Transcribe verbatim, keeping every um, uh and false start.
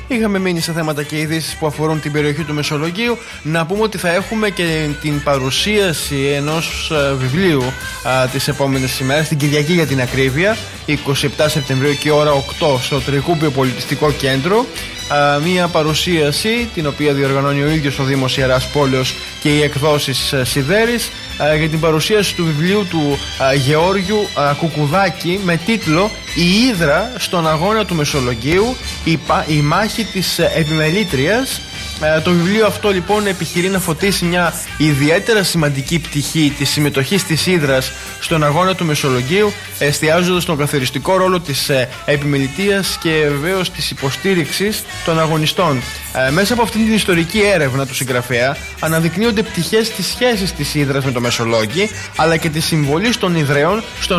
Είχαμε μείνει σε θέματα και ειδήσεις που αφορούν την περιοχή του Μεσολογγίου. Να πούμε ότι θα έχουμε και την παρουσίαση ενός α, βιβλίου α, τις επόμενες ημέρες, την Κυριακή για την ακρίβεια, είκοσι επτά Σεπτεμβρίου και ώρα οκτώ στο Τρικούπιο Πολιτιστικό Κέντρο. Α, μία παρουσίαση την οποία διοργανώνει ο ίδιος ο Δήμος Ιεράς Πόλεως και οι εκδόσεις α, Σιδέρης α, για την παρουσίαση του βιβλίου του α, Γεώργιου α, Κουκουδάκη με τίτλο «Η Ύδρα στον αγώνα του Μεσολογγίου, η, πα, η μάχη της επιμελήτριας». Ε, το βιβλίο αυτό λοιπόν επιχειρεί να φωτίσει μια ιδιαίτερα σημαντική πτυχή της συμμετοχής της Ύδρας στον αγώνα του Μεσολογγίου, εστιάζοντας στον καθοριστικό ρόλο της ε, επιμελητείας και βεβαίως της υποστήριξης των αγωνιστών. Ε, μέσα από αυτήν την ιστορική έρευνα του συγγραφέα αναδεικνύονται πτυχές της σχέσης της Ύδρας με το Μεσολόγγι, αλλά και της συμβολής των Ιδραίων στον